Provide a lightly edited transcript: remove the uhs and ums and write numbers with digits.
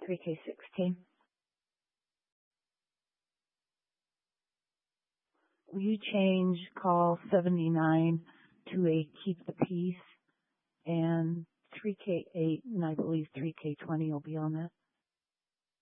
3K16. Will you change call 79 to a keep the peace, and 3K8, and I believe 3K20 will be on that?